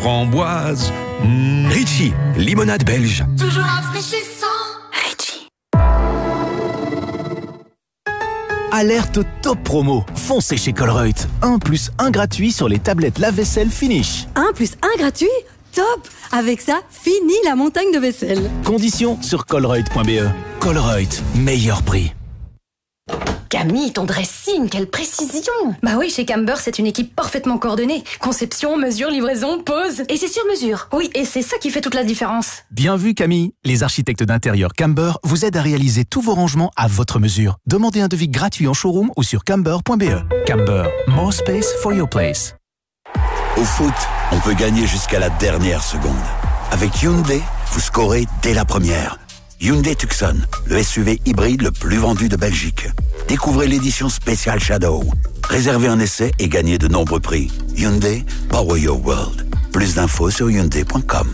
framboise. Ritchie, limonade belge. Toujours rafraîchissant. Ritchie. Alerte top promo. Foncez chez Colruyt. 1+1 gratuit sur les tablettes lave-vaisselle Finish. 1+1 gratuit ? Top! Avec ça, fini la montagne de vaisselle. Conditions sur colruyt.be. Colruyt, meilleur prix. Camille, ton dressing, quelle précision! Bah oui, chez Camber, c'est une équipe parfaitement coordonnée. Conception, mesure, livraison, pose. Et c'est sur mesure. Oui, et c'est ça qui fait toute la différence. Bien vu Camille, les architectes d'intérieur Camber vous aident à réaliser tous vos rangements à votre mesure. Demandez un devis gratuit en showroom ou sur camber.be. Camber, more space for your place. Au foot, on peut gagner jusqu'à la dernière seconde. Avec Hyundai, vous scorez dès la première. Hyundai Tucson, le SUV hybride le plus vendu de Belgique. Découvrez l'édition spéciale Shadow. Réservez un essai et gagnez de nombreux prix. Hyundai, power your world. Plus d'infos sur hyundai.com.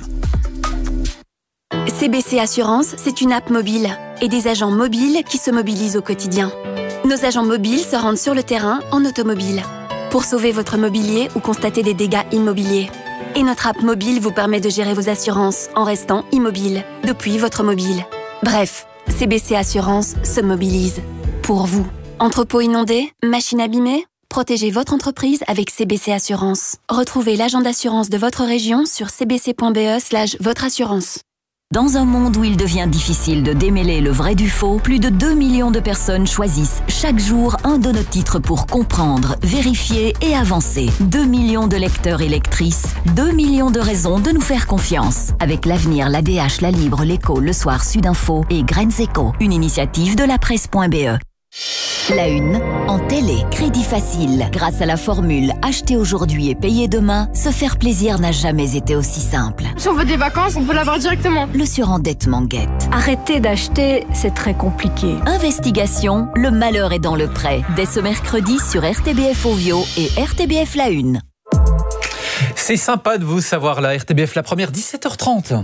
CBC Assurance, c'est une app mobile et des agents mobiles qui se mobilisent au quotidien. Nos agents mobiles se rendent sur le terrain en automobile pour sauver votre mobilier ou constater des dégâts immobiliers. Et notre app mobile vous permet de gérer vos assurances en restant immobile, depuis votre mobile. Bref, CBC Assurance se mobilise. Pour vous. Entrepôt inondé, machine abîmée ? Protégez votre entreprise avec CBC Assurance. Retrouvez l'agent d'assurance de votre région sur cbc.be/votreassurance. Dans un monde où il devient difficile de démêler le vrai du faux, plus de 2 millions de personnes choisissent chaque jour un de nos titres pour comprendre, vérifier et avancer. 2 millions de lecteurs et lectrices, 2 millions de raisons de nous faire confiance. Avec l'Avenir, l'ADH, La Libre, l'Écho, Le Soir, Sudinfo et Graines Éco, une initiative de la presse.be. La Une, en télé, crédit facile. Grâce à la formule acheter aujourd'hui et payer demain, se faire plaisir n'a jamais été aussi simple. Si on veut des vacances, on peut l'avoir directement. Le surendettement guette. Arrêter d'acheter, c'est très compliqué. Investigation, le malheur est dans le prêt. Dès ce mercredi sur RTBF Ovio et RTBF La Une. C'est sympa de vous savoir là, RTBF La Première, 17h30.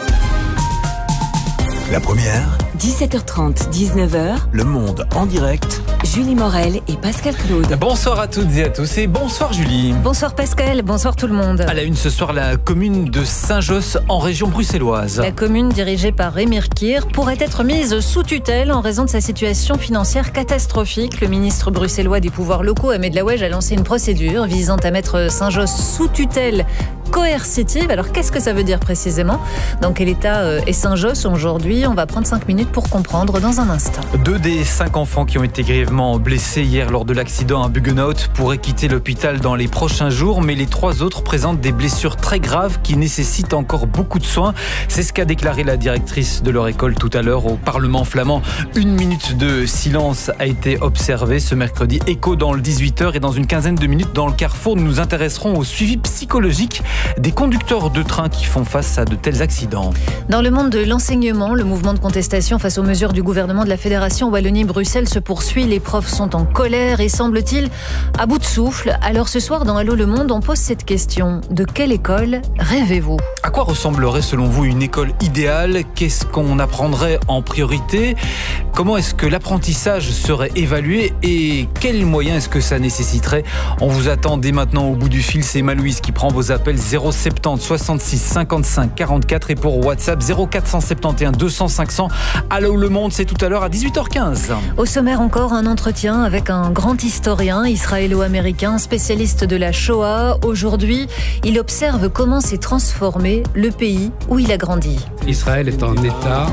La Première, 17h30, 19h, Le Monde en direct. Julie Morel et Pascal Claude. Bonsoir à toutes et à tous et bonsoir Julie. Bonsoir Pascal, bonsoir tout le monde. À la une ce soir, la commune de Saint-Josse en région bruxelloise. La commune dirigée par Émir Kir pourrait être mise sous tutelle en raison de sa situation financière catastrophique. Le ministre bruxellois des pouvoirs locaux, Ahmed Laouedj, a lancé une procédure visant à mettre Saint-Josse sous tutelle coercitive. Alors qu'est-ce que ça veut dire précisément ? Dans quel état est Saint-Josse aujourd'hui ? On va prendre 5 minutes pour comprendre dans un instant. 2 des 5 enfants qui ont été grièvement blessés hier lors de l'accident à Buggenhout pourraient quitter l'hôpital dans les prochains jours, mais les 3 autres présentent des blessures très graves qui nécessitent encore beaucoup de soins. C'est ce qu'a déclaré la directrice de leur école tout à l'heure au Parlement flamand. 1 minute de silence a été observée ce mercredi. Écho dans le 18h et dans une quinzaine de minutes dans le Carrefour, nous nous intéresserons au suivi psychologique des conducteurs de train qui font face à de tels accidents. Dans le monde de l'enseignement, le mouvement de contestation face aux mesures du gouvernement de la Fédération Wallonie-Bruxelles se poursuit. Les profs sont en colère et semble-t-il à bout de souffle. Alors ce soir dans Allô le Monde, on pose cette question. De quelle école rêvez-vous ? À quoi ressemblerait selon vous une école idéale ? Qu'est-ce qu'on apprendrait en priorité ? Comment est-ce que l'apprentissage serait évalué et quels moyens est-ce que ça nécessiterait ? On vous attend dès maintenant au bout du fil. C'est Malouise qui prend vos appels 070 66 55 44 et pour WhatsApp 0471 200 500. Allô le Monde, c'est tout à l'heure à 18h15. Au sommaire encore un entretien avec un grand historien israélo-américain, spécialiste de la Shoah. Aujourd'hui, il observe comment s'est transformé le pays où il a grandi. Israël est en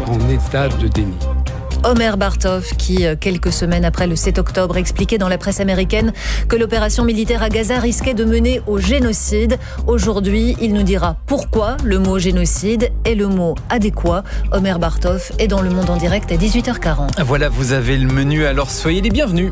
état de déni. Omer Bartov, qui, quelques semaines après le 7 octobre, expliquait dans la presse américaine que l'opération militaire à Gaza risquait de mener au génocide. Aujourd'hui, il nous dira pourquoi le mot génocide est le mot adéquat. Omer Bartov est dans Le Monde en direct à 18h40. Voilà, vous avez le menu, alors soyez les bienvenus.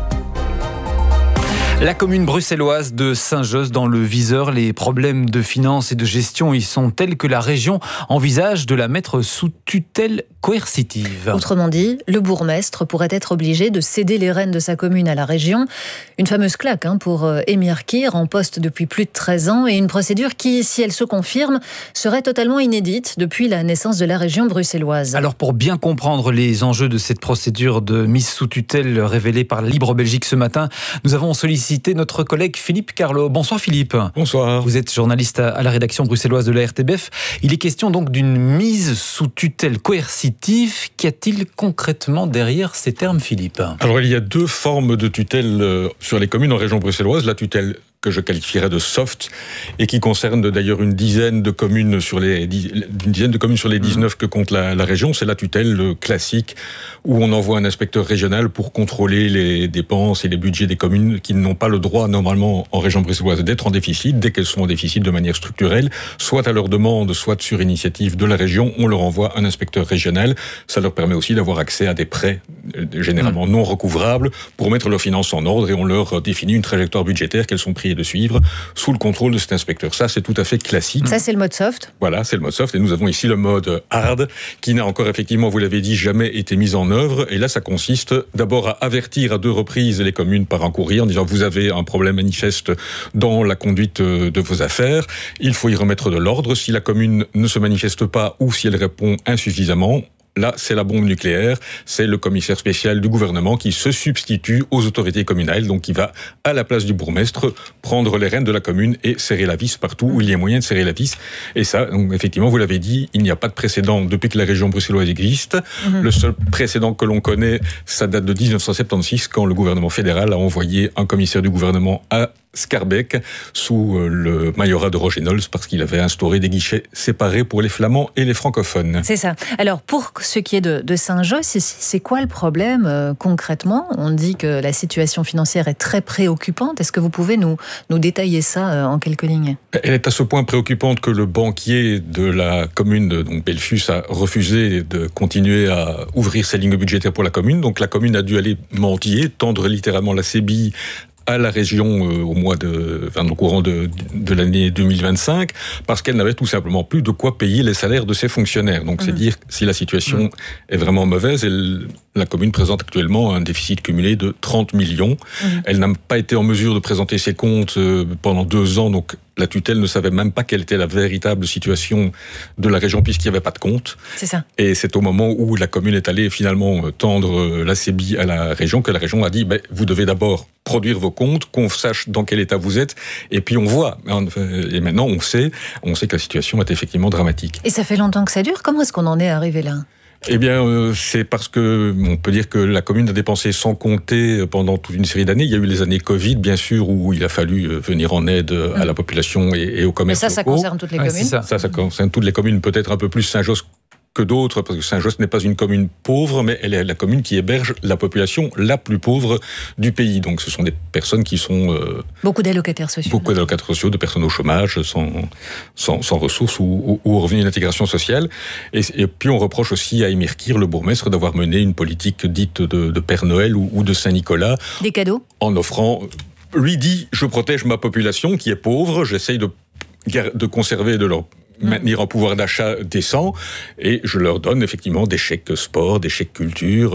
La commune bruxelloise de Saint-Josse dans le viseur, les problèmes de finances et de gestion y sont tels que la région envisage de la mettre sous tutelle coercitive. Autrement dit, le bourgmestre pourrait être obligé de céder les rênes de sa commune à la région. Une fameuse claque pour Émir Kir, en poste depuis plus de 13 ans, et une procédure qui, si elle se confirme, serait totalement inédite depuis la naissance de la région bruxelloise. Alors pour bien comprendre les enjeux de cette procédure de mise sous tutelle révélée par Libre Belgique ce matin, nous avons sollicité solliciter notre collègue Philippe Carlo. Bonsoir Philippe. Bonsoir. Vous êtes journaliste à la rédaction bruxelloise de la RTBF. Il est question donc d'une mise sous tutelle coercitive. Qu'y a-t-il concrètement derrière ces termes, Philippe ? Alors il y a deux formes de tutelle sur les communes en région bruxelloise. La tutelle que je qualifierais de soft et qui concerne d'ailleurs une dizaine de communes sur les 19 que compte la région. C'est la tutelle classique où on envoie un inspecteur régional pour contrôler les dépenses et les budgets des communes qui n'ont pas le droit normalement en région bruxelloise d'être en déficit. Dès qu'elles sont en déficit de manière structurelle, soit à leur demande, soit sur initiative de la région, on leur envoie un inspecteur régional. Ça leur permet aussi d'avoir accès à des prêts généralement non recouvrables pour mettre leurs finances en ordre et on leur définit une trajectoire budgétaire qu'elles sont prises de suivre sous le contrôle de cet inspecteur. Ça, c'est tout à fait classique. Ça, c'est le mode soft. Voilà, c'est le mode soft. Et nous avons ici le mode hard, qui n'a encore effectivement, vous l'avez dit, jamais été mis en œuvre. Et là, ça consiste d'abord à avertir à 2 reprises les communes par un courrier en disant vous avez un problème manifeste dans la conduite de vos affaires. Il faut y remettre de l'ordre. Si la commune ne se manifeste pas ou si elle répond insuffisamment, là, c'est la bombe nucléaire, c'est le commissaire spécial du gouvernement qui se substitue aux autorités communales, donc qui va, à la place du bourgmestre, prendre les rênes de la commune et serrer la vis partout où il y a moyen de serrer la vis. Et ça, donc, effectivement, vous l'avez dit, il n'y a pas de précédent depuis que la région bruxelloise existe. Le seul précédent que l'on connaît, ça date de 1976, quand le gouvernement fédéral a envoyé un commissaire du gouvernement à Schaerbeek sous le majorat de Roger Nolles parce qu'il avait instauré des guichets séparés pour les flamands et les francophones. C'est ça. Alors pour ce qui est de Saint-Josse, ici, c'est quoi le problème concrètement ? On dit que la situation financière est très préoccupante. Est-ce que vous pouvez nous détailler ça en quelques lignes ? Elle est à ce point préoccupante que le banquier de la commune, donc Belfus, a refusé de continuer à ouvrir ses lignes budgétaires pour la commune. Donc la commune a dû aller mendier, tendre littéralement la sébille à la région au courant de l'année 2025, parce qu'elle n'avait tout simplement plus de quoi payer les salaires de ses fonctionnaires. Donc c'est dire si la situation est vraiment mauvaise. La commune présente actuellement un déficit cumulé de 30 millions. Elle n'a pas été en mesure de présenter ses comptes pendant 2 ans, donc la tutelle ne savait même pas quelle était la véritable situation de la région puisqu'il n'y avait pas de compte. C'est ça. Et c'est au moment où la commune est allée finalement tendre la sébille à la région que la région a dit vous devez d'abord produire vos comptes, qu'on sache dans quel état vous êtes, et puis on voit. Et maintenant on sait que la situation est effectivement dramatique. Et ça fait longtemps que ça dure ? Comment est-ce qu'on en est arrivé là ? Eh bien, c'est parce que on peut dire que la commune a dépensé sans compter pendant toute une série d'années. Il y a eu les années Covid, bien sûr, où il a fallu venir en aide à la population et au commerce locaux. Mais ça concerne toutes les communes. Ça concerne toutes les communes, peut-être un peu plus Saint-Josse que d'autres, parce que Saint-Josse n'est pas une commune pauvre, mais elle est la commune qui héberge la population la plus pauvre du pays. Donc ce sont des personnes qui sont... beaucoup d'allocataires sociaux. Beaucoup d'allocataires sociaux, de personnes au chômage, sans ressources ou au revenu d'intégration sociale. Et puis on reproche aussi à Émir Kir, le bourgmestre, d'avoir mené une politique dite de Père Noël ou de Saint-Nicolas. Des cadeaux ? En offrant... Lui dit, je protège ma population qui est pauvre, j'essaye de conserver de leur... maintenir un pouvoir d'achat décent, et je leur donne effectivement des chèques sport, des chèques culture,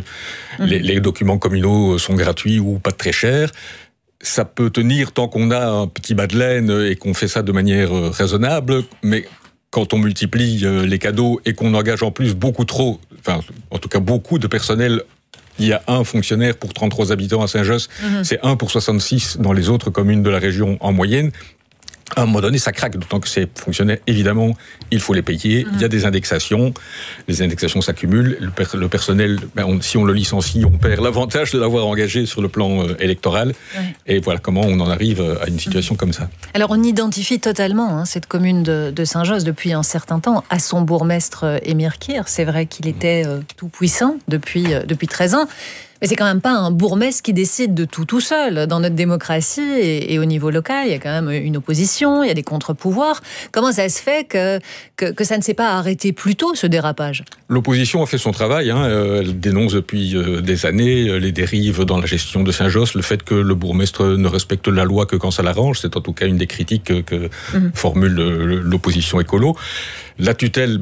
les documents communaux sont gratuits ou pas très chers. Ça peut tenir tant qu'on a un petit bas de laine et qu'on fait ça de manière raisonnable, mais quand on multiplie les cadeaux et qu'on engage en plus beaucoup de personnel. Il y a un fonctionnaire pour 33 habitants à Saint-Josse, c'est 1 pour 66 dans les autres communes de la région en moyenne. À un moment donné, ça craque, d'autant que ces fonctionnaires, évidemment, il faut les payer. Il y a des indexations. Les indexations s'accumulent. Le personnel, si on le licencie, on perd l'avantage de l'avoir engagé sur le plan électoral. Et voilà comment on en arrive à une situation comme ça. Alors, on identifie totalement cette commune de Saint-Josse depuis un certain temps à son bourgmestre Émir Kir. C'est vrai qu'il était tout puissant depuis 13 ans. Mais c'est quand même pas un bourgmestre qui décide de tout seul. Dans notre démocratie et au niveau local, il y a quand même une opposition, il y a des contre-pouvoirs. Comment ça se fait que ça ne s'est pas arrêté plus tôt, ce dérapage ? L'opposition a fait son travail. Elle dénonce depuis des années les dérives dans la gestion de Saint-Josse, le fait que le bourgmestre ne respecte la loi que quand ça l'arrange. C'est en tout cas une des critiques que formule l'opposition écolo. La tutelle,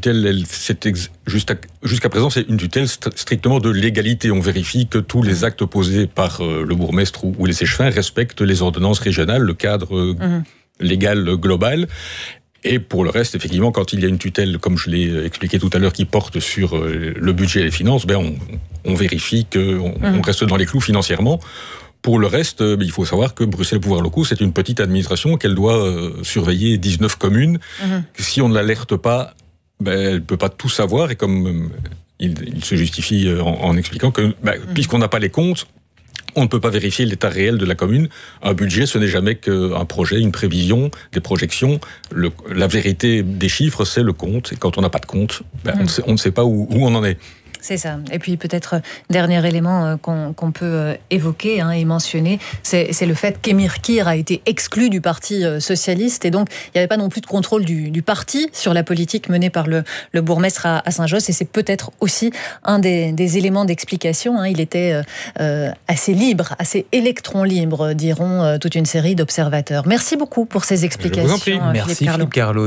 jusqu'à présent, c'est une tutelle strictement de légalité. On vérifie que tous les actes posés par le bourgmestre ou les échevins respectent les ordonnances régionales, le cadre légal global. Et pour le reste, effectivement, quand il y a une tutelle, comme je l'ai expliqué tout à l'heure, qui porte sur le budget et les finances, on vérifie qu'on reste dans les clous financièrement. Pour le reste, il faut savoir que Bruxelles Pouvoirs Locaux, c'est une petite administration qu'elle doit surveiller 19 communes. Si on ne l'alerte pas, elle ne peut pas tout savoir. Et comme il se justifie en expliquant que, puisqu'on n'a pas les comptes, on ne peut pas vérifier l'état réel de la commune. Un budget, ce n'est jamais qu'un projet, une prévision, des projections. La vérité des chiffres, c'est le compte. Et quand on n'a pas de compte, on ne sait pas où on en est. C'est ça. Et puis peut-être, dernier élément qu'on peut évoquer et mentionner, c'est le fait qu'Emir Kir a été exclu du Parti socialiste. Et donc, il n'y avait pas non plus de contrôle du parti sur la politique menée par le bourgmestre à Saint-Josse. Et c'est peut-être aussi un des éléments d'explication. Il était assez libre, assez électron libre, diront toute une série d'observateurs. Merci beaucoup pour ces explications. Je vous en prie. Merci Philippe Carlo.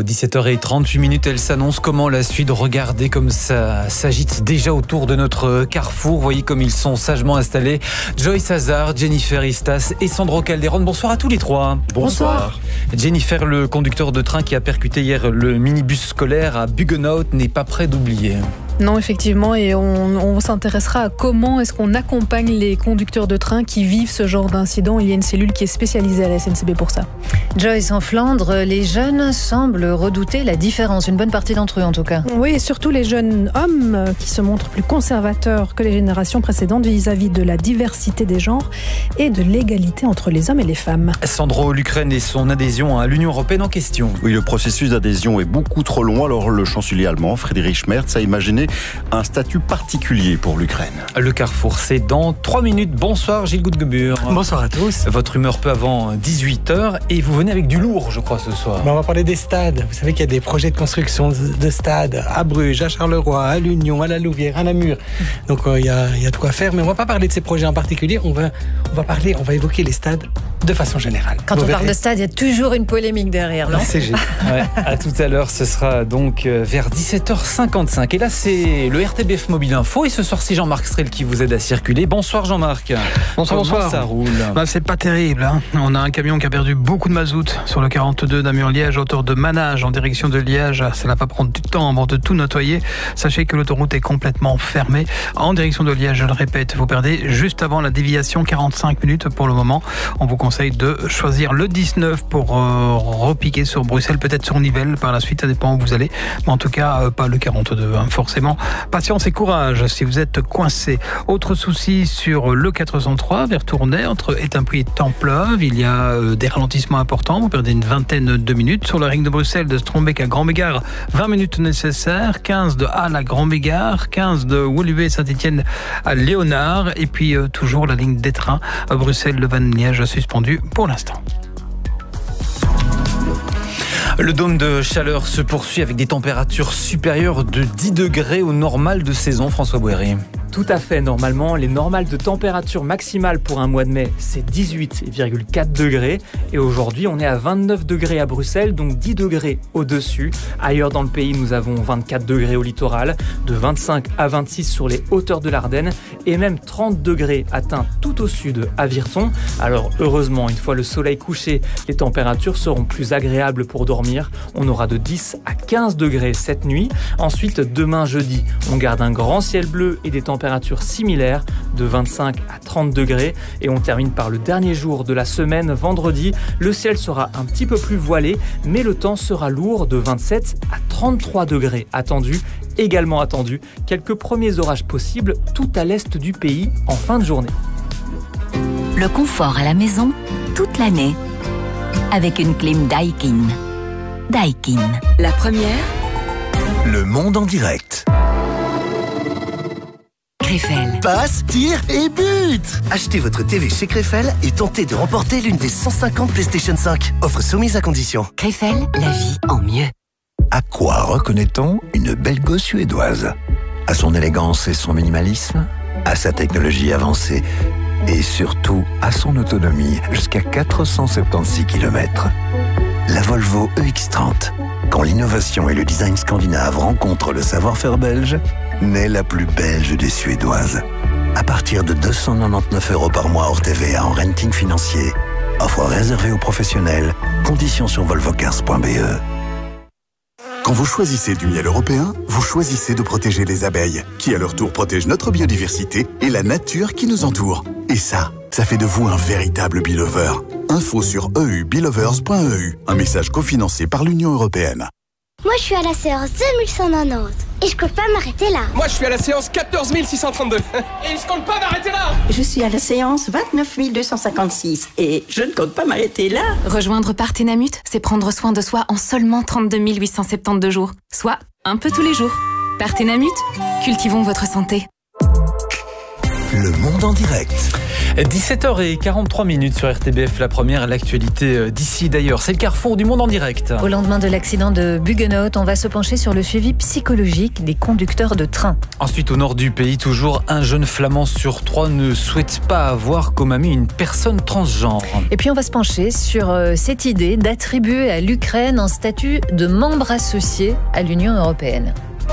17h38, elle s'annonce. Comment la suite? Regardez comme ça s'agite déjà autour de notre carrefour. Vous voyez comme ils sont sagement installés. Joyce Hazard, Jennifer Istas et Sandro Calderon. Bonsoir à tous les trois. Bonsoir. Jennifer, le conducteur de train qui a percuté hier le minibus scolaire à Buggenhout, n'est pas prêt d'oublier. Non, effectivement, et on s'intéressera à comment est-ce qu'on accompagne les conducteurs de train qui vivent ce genre d'incident. Il y a une cellule qui est spécialisée à la SNCB pour ça. Joyce, en Flandre, les jeunes semblent redouter la différence, une bonne partie d'entre eux en tout cas. Oui, et surtout les jeunes hommes qui se montrent plus conservateurs que les générations précédentes vis-à-vis de la diversité des genres et de l'égalité entre les hommes et les femmes. Sandro, l'Ukraine et son adhésion à l'Union européenne en question. Oui, le processus d'adhésion est beaucoup trop long, alors le chancelier allemand, Friedrich Merz, a imaginé un statut particulier pour l'Ukraine. Le carrefour, c'est dans 3 minutes. Bonsoir Gilles Goudgebur. Bonsoir à tous. Votre humeur peu avant 18h et vous venez avec du lourd, je crois, ce soir. On va parler des stades. Vous savez qu'il y a des projets de construction de stades à Bruges, à Charleroi, à l'Union, à la Louvière, à Namur. Donc il y a de quoi faire, mais on va pas parler de ces projets en particulier. On va évoquer les stades de façon générale. Quand on parle de stade, il y a toujours une polémique derrière, non ? C'est à tout à l'heure, ce sera donc vers 17h55. Et là, c'est le RTBF Mobile Info. Et ce soir, c'est Jean-Marc Strel qui vous aide à circuler. Bonsoir Jean-Marc. Bonsoir. Comment ça roule ? C'est pas terrible. On a un camion qui a perdu beaucoup de mazout sur le 42 Namur-Liège, hauteur de Manage, en direction de Liège. Ça va pas prendre du temps avant de tout nettoyer. Sachez que l'autoroute est complètement fermée. En direction de Liège, je le répète, vous perdez juste avant la déviation 45 minutes pour le moment. On vous conseille de choisir le 19 pour repiquer sur Bruxelles, peut-être sur Nivelles par la suite, ça dépend où vous allez, mais en tout cas pas le 42 forcément. Patience et courage si vous êtes coincé. Autre souci sur le 403 vers Tournai entre Étampouy et Templeuve, il y a des ralentissements importants, vous perdez une vingtaine de minutes. Sur le ring de Bruxelles de Strombeck à Grand-Mégare, 20 minutes nécessaires, 15 de Halle à Grand-Mégare, 15 de Woluwe Saint-Étienne à Léonard, et puis toujours la ligne des trains Bruxelles-Leuven-Liège suspendue pour l'instant. Le dôme de chaleur se poursuit avec des températures supérieures de 10 degrés au normal de saison, François Bouéry. Tout à fait, normalement, les normales de température maximale pour un mois de mai, c'est 18,4 degrés. Et aujourd'hui, on est à 29 degrés à Bruxelles, donc 10 degrés au-dessus. Ailleurs dans le pays, nous avons 24 degrés au littoral, de 25 à 26 sur les hauteurs de l'Ardenne, et même 30 degrés atteints tout au sud à Virton. Alors heureusement, une fois le soleil couché, les températures seront plus agréables pour dormir. On aura de 10 à 15 degrés cette nuit. Ensuite, demain jeudi, on garde un grand ciel bleu et des températures similaires de 25 à 30 degrés. Et on termine par le dernier jour de la semaine, vendredi. Le ciel sera un petit peu plus voilé, mais le temps sera lourd de 27 à 33 degrés attendus. Également attendu, quelques premiers orages possibles tout à l'est du pays en fin de journée. Le confort à la maison, toute l'année, avec une clim Daikin. Daikin. La première, Le Monde en direct. Krefel. Passe, tire et but! Achetez votre TV chez Krefel et tentez de remporter l'une des 150 PlayStation 5. Offre soumise à condition. Krefel, la vie en mieux. À quoi reconnaît-on une belle gosse suédoise? À son élégance et son minimalisme? À sa technologie avancée? Et surtout, à son autonomie, jusqu'à 476 km. La Volvo EX30. Quand l'innovation et le design scandinave rencontrent le savoir-faire belge, naît la plus belge des Suédoises. À partir de 299 € par mois hors TVA en renting financier. Offre réservée aux professionnels. Conditions sur volvocars.be. Quand vous choisissez du miel européen, vous choisissez de protéger les abeilles, qui à leur tour protègent notre biodiversité et la nature qui nous entoure. Et ça, Ça fait de vous un véritable Be-Lover. Info sur eubelovers.eu. Un message cofinancé par l'Union européenne. Moi, je suis à la séance 2190 et je compte pas m'arrêter là. Moi, je suis à la séance 14 632 et je compte pas m'arrêter là. Je suis à la séance 29 256 et je ne compte pas m'arrêter là. Rejoindre Parthénamut, c'est prendre soin de soi en seulement 32 872 jours, soit un peu tous les jours. Parthénamut, cultivons votre santé. Le monde en direct. 17h43 sur RTBF, la première, l'actualité d'ici d'ailleurs. C'est le carrefour du monde en direct. Au lendemain de l'accident de Buggenhout, on va se pencher sur le suivi psychologique des conducteurs de train. Ensuite, au nord du pays, toujours un jeune flamand sur 3 ne souhaite pas avoir comme ami une personne transgenre. Et puis on va se pencher sur cette idée d'attribuer à l'Ukraine un statut de membre associé à l'Union européenne.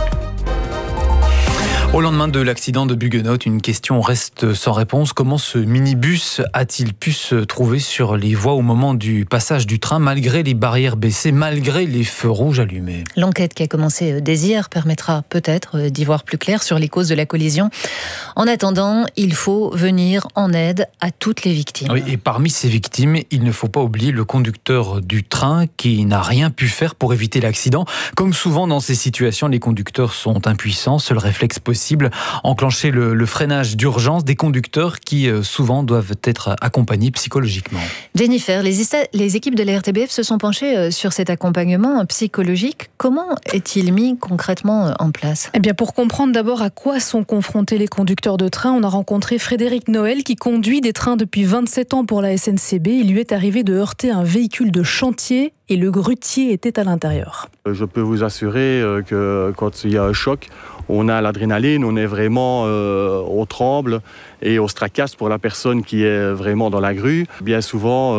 Au lendemain de l'accident de Buggenhout, une question reste sans réponse. Comment ce minibus a-t-il pu se trouver sur les voies au moment du passage du train, malgré les barrières baissées, malgré les feux rouges allumés? L'enquête qui a commencé dès hier permettra peut-être d'y voir plus clair sur les causes de la collision. En attendant, il faut venir en aide à toutes les victimes. Oui, et parmi ces victimes, il ne faut pas oublier le conducteur du train qui n'a rien pu faire pour éviter l'accident. Comme souvent dans ces situations, les conducteurs sont impuissants. Seul réflexe possible, enclencher le freinage d'urgence des conducteurs qui souvent doivent être accompagnés psychologiquement. Jennifer, les équipes de la RTBF se sont penchées sur cet accompagnement psychologique. Comment est-il mis concrètement en place? Eh bien, pour comprendre d'abord à quoi sont confrontés les conducteurs de train, on a rencontré Frédéric Noël qui conduit des trains depuis 27 ans pour la SNCB. Il lui est arrivé de heurter un véhicule de chantier et le grutier était à l'intérieur. Je peux vous assurer que quand il y a un choc, on a l'adrénaline, on est vraiment, on tremble et on se tracasse pour la personne qui est vraiment dans la grue. Bien souvent,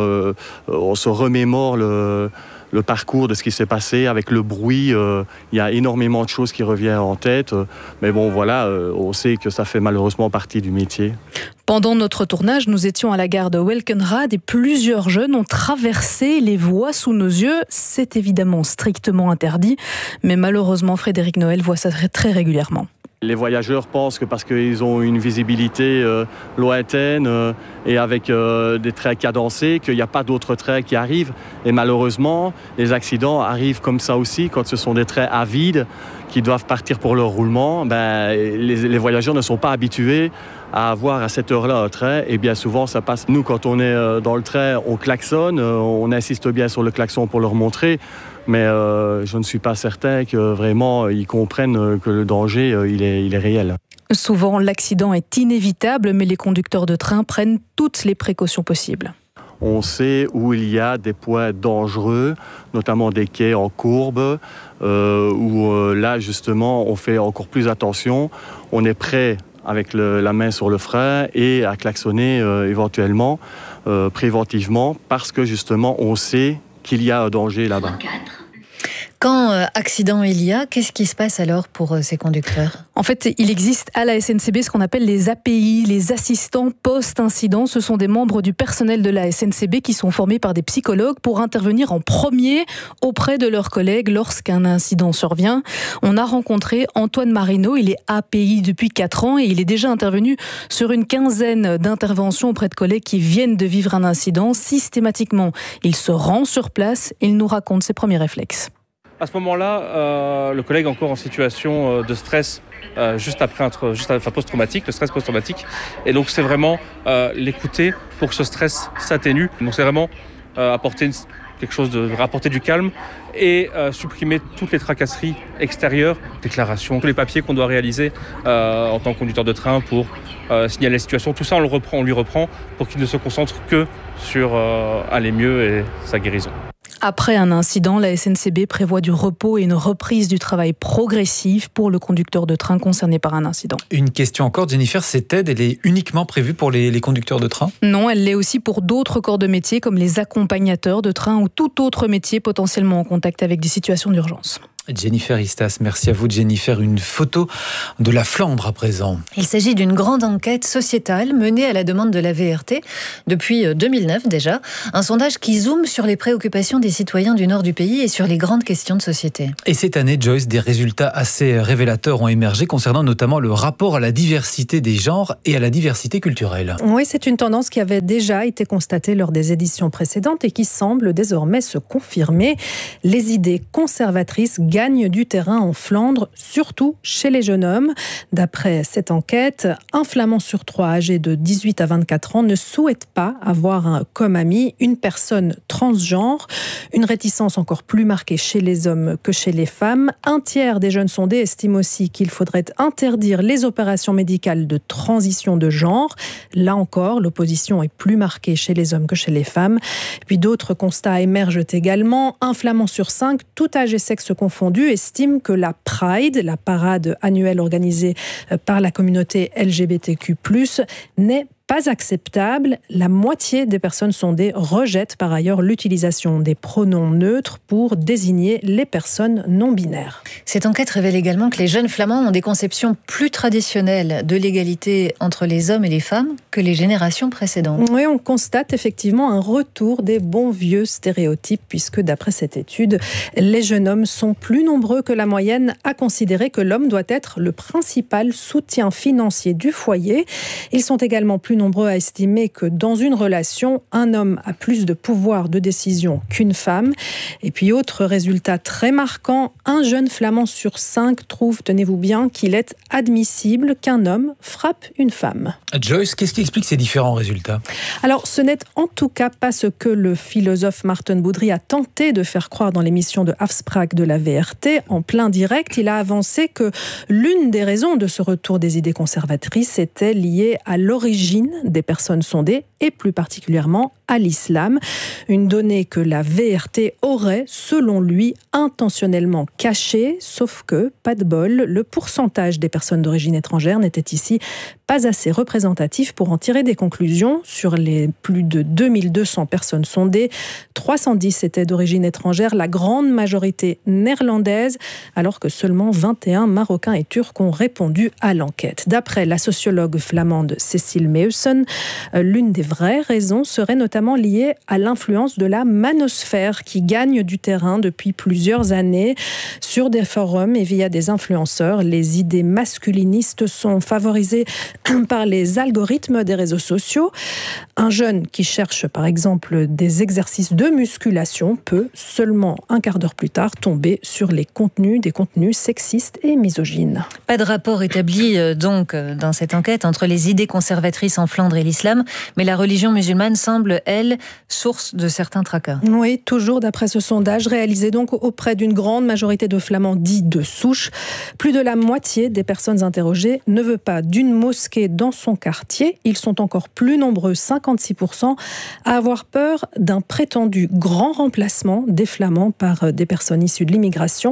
on se remémore le parcours de ce qui s'est passé avec le bruit. Il y a énormément de choses qui reviennent en tête. Mais bon, voilà, on sait que ça fait malheureusement partie du métier. Pendant notre tournage, nous étions à la gare de Welkenrad et plusieurs jeunes ont traversé les voies sous nos yeux. C'est évidemment strictement interdit, mais malheureusement, Frédéric Noël voit ça très régulièrement. Les voyageurs pensent que parce qu'ils ont une visibilité lointaine et avec des trains cadencés, qu'il n'y a pas d'autres trains qui arrivent. Et malheureusement, les accidents arrivent comme ça aussi, quand ce sont des trains à vide qui doivent partir pour leur roulement. Les voyageurs ne sont pas habitués à avoir à cette heure-là un train et bien souvent ça passe. Nous, quand on est dans le train, on klaxonne, on insiste bien sur le klaxon pour leur montrer, mais je ne suis pas certain que vraiment ils comprennent que le danger, il est réel. Souvent, l'accident est inévitable, mais les conducteurs de train prennent toutes les précautions possibles. On sait où il y a des points dangereux, notamment des quais en courbe, où là justement on fait encore plus attention. On est prêt avec la main sur le frein et à klaxonner éventuellement, préventivement, parce que justement on sait qu'il y a un danger là-bas. Quand accident il y a, qu'est-ce qui se passe alors pour ces conducteurs? En fait, il existe à la SNCB ce qu'on appelle les API, les assistants post-incident. Ce sont des membres du personnel de la SNCB qui sont formés par des psychologues pour intervenir en premier auprès de leurs collègues lorsqu'un incident survient. On a rencontré Antoine Marino, il est API depuis 4 ans et il est déjà intervenu sur une quinzaine d'interventions auprès de collègues qui viennent de vivre un incident. Systématiquement, il se rend sur place et il nous raconte ses premiers réflexes. À ce moment-là, le collègue est encore en situation de stress juste après post-traumatique, le stress post-traumatique. Et donc c'est vraiment l'écouter pour que ce stress s'atténue. Donc c'est vraiment apporter quelque chose rapporter du calme et supprimer toutes les tracasseries extérieures, déclarations, tous les papiers qu'on doit réaliser en tant que conducteur de train pour signaler la situation. Tout ça, on lui reprend pour qu'il ne se concentre que sur aller mieux et sa guérison. Après un incident, la SNCB prévoit du repos et une reprise du travail progressive pour le conducteur de train concerné par un incident. Une question encore, Jennifer, cette aide, elle est uniquement prévue pour les conducteurs de train? Non, elle l'est aussi pour d'autres corps de métier comme les accompagnateurs de train ou tout autre métier potentiellement en contact avec des situations d'urgence. Jennifer Istas, merci à vous Jennifer. Une photo de la Flandre à présent. Il s'agit d'une grande enquête sociétale menée à la demande de la VRT depuis 2009 déjà. Un sondage qui zoome sur les préoccupations des citoyens du nord du pays et sur les grandes questions de société. Et cette année, Joyce, des résultats assez révélateurs ont émergé concernant notamment le rapport à la diversité des genres et à la diversité culturelle. Oui, c'est une tendance qui avait déjà été constatée lors des éditions précédentes et qui semble désormais se confirmer. Les idées conservatrices gagne du terrain en Flandre, surtout chez les jeunes hommes. D'après cette enquête, un Flamand sur 3 âgé de 18 à 24 ans ne souhaite pas avoir comme ami une personne transgenre. Une réticence encore plus marquée chez les hommes que chez les femmes. Un tiers des jeunes sondés estiment aussi qu'il faudrait interdire les opérations médicales de transition de genre. Là encore, l'opposition est plus marquée chez les hommes que chez les femmes. Et puis d'autres constats émergent également. Un Flamand sur 5, tout âge et sexe confondus, estime que la Pride, la parade annuelle organisée par la communauté LGBTQ+, n'est pas acceptable. La moitié des personnes sondées rejettent par ailleurs l'utilisation des pronoms neutres pour désigner les personnes non binaires. Cette enquête révèle également que les jeunes Flamands ont des conceptions plus traditionnelles de l'égalité entre les hommes et les femmes que les générations précédentes. Oui, on constate effectivement un retour des bons vieux stéréotypes puisque d'après cette étude, les jeunes hommes sont plus nombreux que la moyenne à considérer que l'homme doit être le principal soutien financier du foyer. Ils sont également plus nombreux à estimer que dans une relation, un homme a plus de pouvoir de décision qu'une femme. Et puis, autre résultat très marquant, un jeune Flamand sur 5 trouve, tenez-vous bien, qu'il est admissible qu'un homme frappe une femme. Joyce, qu'est-ce qui explique ces différents résultats ? Alors, ce n'est en tout cas pas ce que le philosophe Maarten Boudry a tenté de faire croire dans l'émission de Afspraak de la VRT. En plein direct, il a avancé que l'une des raisons de ce retour des idées conservatrices était liée à l'origine des personnes sondées et plus particulièrement à l'islam. Une donnée que la VRT aurait, selon lui, intentionnellement cachée, sauf que, pas de bol, le pourcentage des personnes d'origine étrangère n'était ici pas assez représentatif pour en tirer des conclusions. Sur les plus de 2200 personnes sondées, 310 étaient d'origine étrangère, la grande majorité néerlandaise, alors que seulement 21 Marocains et Turcs ont répondu à l'enquête. D'après la sociologue flamande Cécile Meussen, l'une des vraies raisons serait notamment liée à l'influence de la manosphère qui gagne du terrain depuis plusieurs années. Sur des forums et via des influenceurs, les idées masculinistes sont favorisées par les algorithmes des réseaux sociaux. Un jeune qui cherche par exemple des exercices de musculation peut, seulement un quart d'heure plus tard, tomber sur des contenus sexistes et misogynes. Pas de rapport établi donc dans cette enquête entre les idées conservatrices en Flandre et l'islam, mais la religion musulmane semble, elle, source de certains tracas. Oui, toujours d'après ce sondage réalisé donc auprès d'une grande majorité de Flamands dits de souche. Plus de la moitié des personnes interrogées ne veut pas d'une mosquée dans son quartier. Ils sont encore plus nombreux, 56%, à avoir peur d'un prétendu grand remplacement des Flamands par des personnes issues de l'immigration.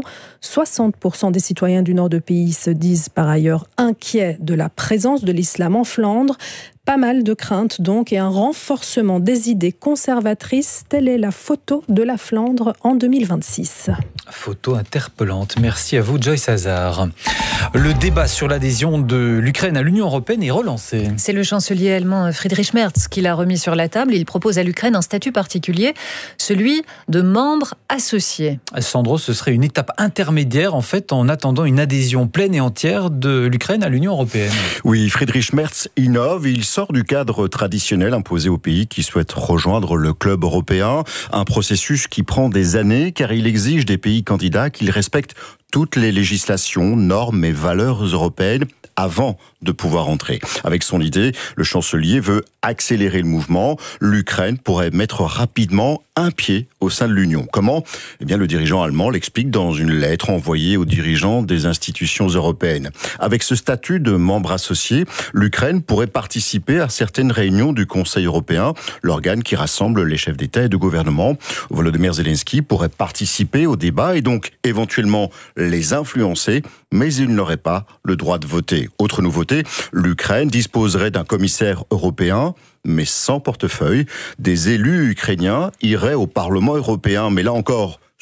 60% des citoyens du nord du pays se disent par ailleurs inquiets de la présence de l'islam en Flandre. Pas mal de craintes donc et un renforcement des idées conservatrices. Telle est la photo de la Flandre en 2026. Photo interpellante. Merci à vous, Joyce Hazard. Le débat sur l'adhésion de l'Ukraine à l'Union européenne est relancé. C'est le chancelier allemand Friedrich Merz qui l'a remis sur la table. Il propose à l'Ukraine un statut particulier, celui de membre associé. Sandro, ce serait une étape intermédiaire en fait en attendant une adhésion pleine et entière de l'Ukraine à l'Union européenne. Oui, Friedrich Merz innove. Il sort du cadre traditionnel imposé aux pays qui souhaitent rejoindre le club européen. Un processus qui prend des années car il exige des pays candidats qu'ils respectent toutes les législations, normes et valeurs européennes avant de pouvoir entrer. Avec son idée, le chancelier veut accélérer le mouvement. L'Ukraine pourrait mettre rapidement un pied au sein de l'Union. Comment ? Eh bien, le dirigeant allemand l'explique dans une lettre envoyée aux dirigeants des institutions européennes. Avec ce statut de membre associé, l'Ukraine pourrait participer à certaines réunions du Conseil européen, l'organe qui rassemble les chefs d'État et de gouvernement. Volodymyr Zelensky pourrait participer au débat et donc éventuellement les influencer, mais il n'aurait pas le droit de voter. Autre nouveauté, l'Ukraine disposerait d'un commissaire européen, mais sans portefeuille. Des élus ukrainiens iraient au Parlement européen, mais là encore,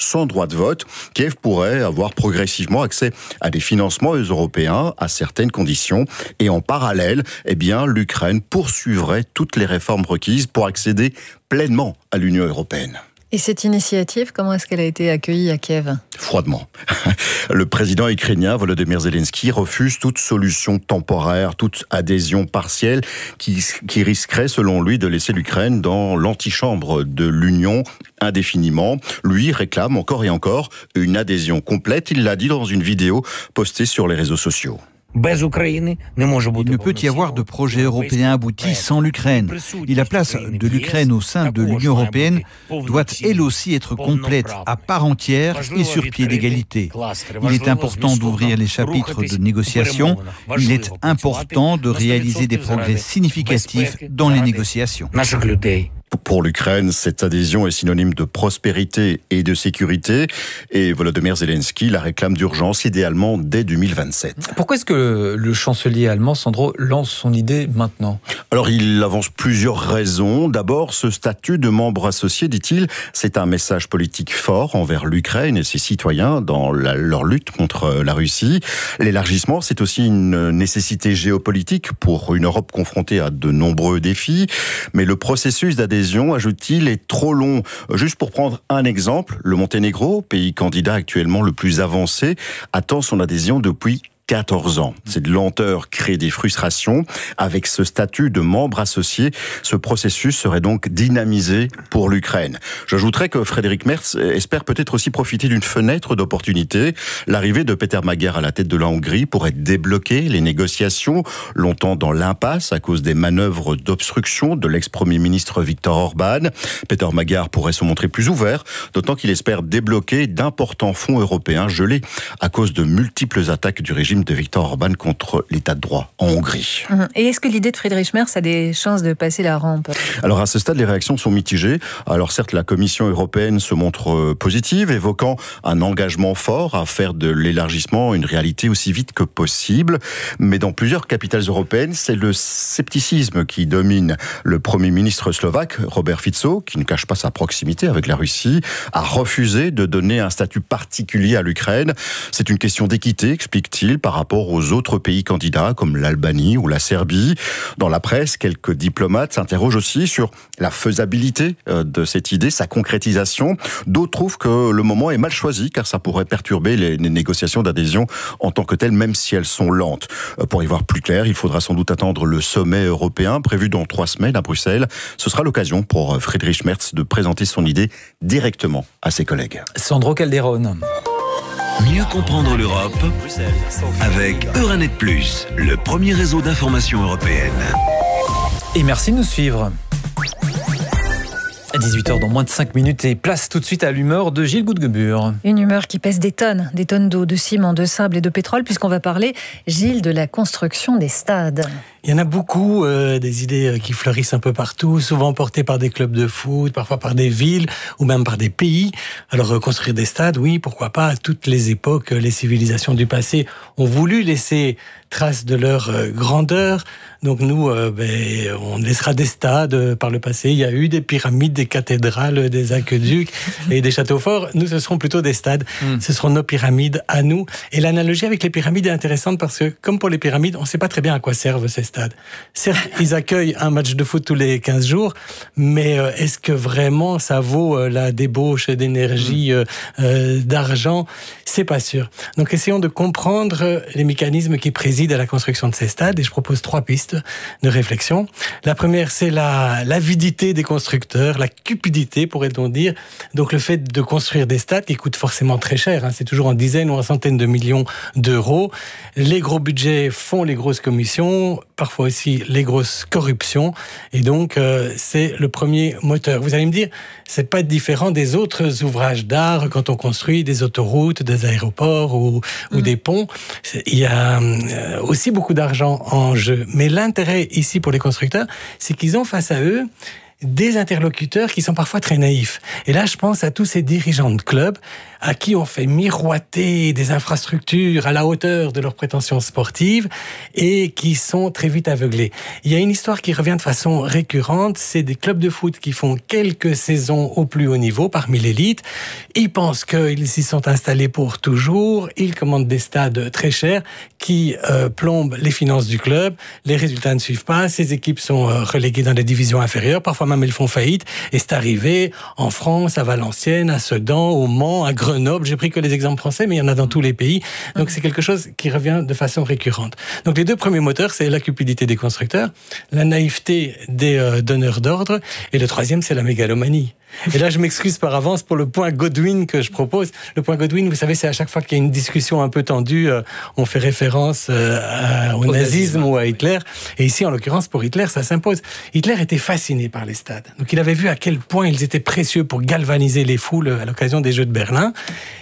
sans droit de vote. Kiev pourrait avoir progressivement accès à des financements européens à certaines conditions. Et en parallèle, l'Ukraine poursuivrait toutes les réformes requises pour accéder pleinement à l'Union européenne. Et cette initiative, comment est-ce qu'elle a été accueillie à Kiev ? Froidement. Le président ukrainien Volodymyr Zelensky refuse toute solution temporaire, toute adhésion partielle qui risquerait, selon lui, de laisser l'Ukraine dans l'antichambre de l'Union indéfiniment. Lui réclame encore et encore une adhésion complète. Il l'a dit dans une vidéo postée sur les réseaux sociaux. Il ne peut y avoir de projet européen abouti sans l'Ukraine. Et la place de l'Ukraine au sein de l'Union européenne doit elle aussi être complète, à part entière et sur pied d'égalité. Il est important d'ouvrir les chapitres de négociation. Il est important de réaliser des progrès significatifs dans les négociations. Pour l'Ukraine, cette adhésion est synonyme de prospérité et de sécurité. Et Volodymyr Zelensky la réclame d'urgence, idéalement dès 2027. Pourquoi est-ce que le chancelier allemand, Sandro, lance son idée maintenant ? Alors, il avance plusieurs raisons. D'abord, ce statut de membre associé, dit-il, c'est un message politique fort envers l'Ukraine et ses citoyens dans leur lutte contre la Russie. L'élargissement, c'est aussi une nécessité géopolitique pour une Europe confrontée à de nombreux défis. Mais le processus d'adhésion, ajoute-t-il, est trop long. Juste pour prendre un exemple, le Monténégro, pays candidat actuellement le plus avancé, attend son adhésion depuis 14 ans. Cette lenteur crée des frustrations. Avec ce statut de membre associé, ce processus serait donc dynamisé pour l'Ukraine. J'ajouterais que Friedrich Merz espère peut-être aussi profiter d'une fenêtre d'opportunité. L'arrivée de Péter Magyar à la tête de la Hongrie pourrait débloquer les négociations, longtemps dans l'impasse à cause des manœuvres d'obstruction de l'ex-premier ministre Viktor Orban. Péter Magyar pourrait se montrer plus ouvert, d'autant qu'il espère débloquer d'importants fonds européens gelés à cause de multiples attaques du régime de Viktor Orban contre l'état de droit en Hongrie. Et est-ce que l'idée de Friedrich Merz a des chances de passer la rampe ? Alors à ce stade, les réactions sont mitigées. Alors certes, la Commission européenne se montre positive, évoquant un engagement fort à faire de l'élargissement une réalité aussi vite que possible. Mais dans plusieurs capitales européennes, c'est le scepticisme qui domine. Le Premier ministre slovaque, Robert Fico, qui ne cache pas sa proximité avec la Russie, a refusé de donner un statut particulier à l'Ukraine. C'est une question d'équité, explique-t-il, par rapport aux autres pays candidats comme l'Albanie ou la Serbie. Dans la presse, quelques diplomates s'interrogent aussi sur la faisabilité de cette idée, sa concrétisation. D'autres trouvent que le moment est mal choisi car ça pourrait perturber les négociations d'adhésion en tant que telles, même si elles sont lentes. Pour y voir plus clair, il faudra sans doute attendre le sommet européen prévu dans 3 semaines à Bruxelles. Ce sera l'occasion pour Friedrich Merz de présenter son idée directement à ses collègues. Sandro Calderone. Mieux comprendre l'Europe avec Euranet Plus, le premier réseau d'information européenne. Et merci de nous suivre. À 18h dans moins de 5 minutes et place tout de suite à l'humeur de Gilles Goudgebur. Une humeur qui pèse des tonnes d'eau, de ciment, de sable et de pétrole, puisqu'on va parler, Gilles, de la construction des stades. Il y en a beaucoup, des idées qui fleurissent un peu partout, souvent portées par des clubs de foot, parfois par des villes ou même par des pays. Alors construire des stades, oui, pourquoi pas. À toutes les époques, les civilisations du passé ont voulu laisser trace de leur grandeur. Donc nous, on laissera des stades par le passé. Il y a eu des pyramides, des cathédrales, des aqueducs et des châteaux forts. Nous, ce seront plutôt des stades. Ce seront nos pyramides à nous. Et l'analogie avec les pyramides est intéressante parce que, comme pour les pyramides, on ne sait pas très bien à quoi servent ces stades. Certes, ils accueillent un match de foot tous les 15 jours, mais est-ce que vraiment ça vaut la débauche d'énergie, d'argent ? C'est pas sûr. Donc essayons de comprendre les mécanismes qui président à la construction de ces stades et je propose 3 pistes de réflexion. La première, c'est l'avidité des constructeurs, la cupidité, pourrait-on dire. Donc le fait de construire des stades qui coûtent forcément très cher, c'est toujours en dizaines ou en centaines de millions d'euros. Les gros budgets font les grosses commissions, parfois aussi les grosses corruptions, et donc c'est le premier moteur. Vous allez me dire, c'est pas différent des autres ouvrages d'art quand on construit des autoroutes, des aéroports ou des ponts. Il y a aussi beaucoup d'argent en jeu. Mais l'intérêt ici pour les constructeurs, c'est qu'ils ont face à eux des interlocuteurs qui sont parfois très naïfs. Et là, je pense à tous ces dirigeants de clubs à qui on fait miroiter des infrastructures à la hauteur de leurs prétentions sportives et qui sont très vite aveuglés. Il y a une histoire qui revient de façon récurrente, c'est des clubs de foot qui font quelques saisons au plus haut niveau parmi l'élite. Ils pensent qu'ils s'y sont installés pour toujours, ils commandent des stades très chers qui plombent les finances du club, les résultats ne suivent pas, ces équipes sont reléguées dans les divisions inférieures, parfois même elles font faillite, et c'est arrivé en France, à Valenciennes, à Sedan, au Mans, à Grenoble, j'ai pris que les exemples français, mais il y en a dans tous les pays, donc c'est quelque chose qui revient de façon récurrente. Donc les deux premiers moteurs, c'est la cupidité des constructeurs, la naïveté des donneurs d'ordre, et le troisième, c'est la mégalomanie. Et là, je m'excuse par avance pour le point Godwin que je propose. Le point Godwin, vous savez, c'est à chaque fois qu'il y a une discussion un peu tendue, on fait référence au nazisme ou à Hitler. Et ici, en l'occurrence, pour Hitler, ça s'impose. Hitler était fasciné par les stades. Donc, il avait vu à quel point ils étaient précieux pour galvaniser les foules à l'occasion des Jeux de Berlin.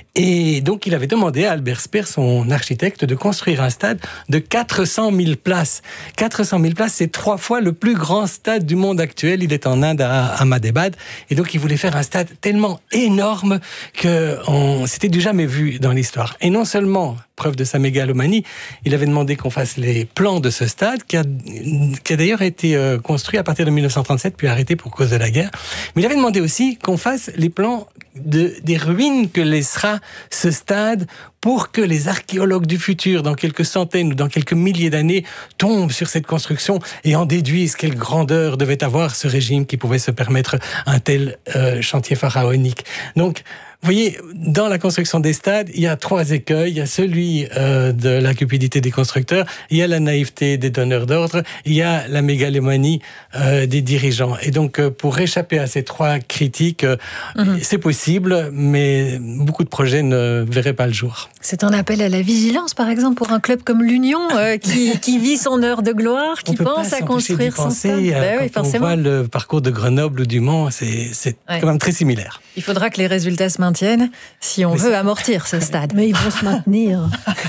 Et donc, il avait demandé à Albert Speer, son architecte, de construire un stade de 400 000 places. 400 000 places, c'est 3 fois le plus grand stade du monde actuel. Il est en Inde, à Ahmedabad. Et donc, il voulait faire un stade tellement énorme que c'était du jamais vu dans l'histoire. Et non seulement, preuve de sa mégalomanie, il avait demandé qu'on fasse les plans de ce stade, qui a d'ailleurs été construit à partir de 1937, puis arrêté pour cause de la guerre. Mais il avait demandé aussi qu'on fasse les plans des ruines que laissera ce stade pour que les archéologues du futur, dans quelques centaines ou dans quelques milliers d'années, tombent sur cette construction et en déduisent quelle grandeur devait avoir ce régime qui pouvait se permettre un tel chantier pharaonique. Donc, vous voyez, dans la construction des stades, il y a 3 écueils. Il y a celui de la cupidité des constructeurs, il y a la naïveté des donneurs d'ordre, il y a la mégalomanie des dirigeants. Et donc, pour échapper à ces 3 critiques, c'est possible, mais beaucoup de projets ne verraient pas le jour. C'est un appel à la vigilance, par exemple, pour un club comme l'Union, qui vit son heure de gloire, qui pense à construire son stade. Quand on voit le parcours de Grenoble ou du Mans, c'est quand même très similaire. Il faudra que les résultats se maintiennent si on veut amortir ce stade. Mais ils vont se maintenir.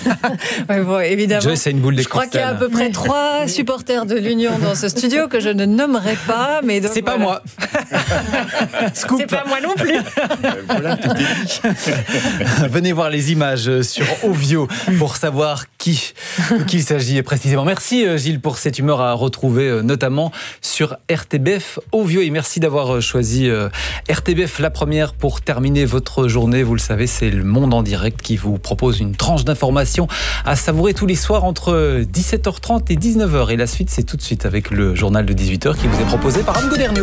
Évidemment. Joyce a une boule de cristal. Je crois qu'il y a à peu près 3 supporters de l'Union dans ce studio que je ne nommerai pas. Mais donc, c'est pas moi. Scoop. C'est pas moi non plus. Voilà, tout est dit. Venez voir les images sur Ovio pour savoir qui il s'agit précisément. Merci Gilles pour cette humeur à retrouver notamment sur RTBF Ovio, et merci d'avoir choisi RTBF La Première pour terminer votre journée. Vous le savez, c'est Le Monde en direct qui vous propose une tranche d'information à savourer tous les soirs entre 17h30 et 19h. Et la suite, c'est tout de suite avec le journal de 18h qui vous est proposé par Anne Goderniau.